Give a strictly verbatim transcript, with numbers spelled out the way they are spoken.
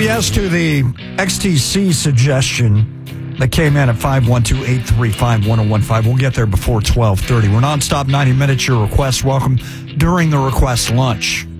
yes to the X T C suggestion that came in at five one two, eight three five, one oh one five. We'll get there before twelve thirty. We're nonstop ninety minutes. Your request welcome during the request lunch.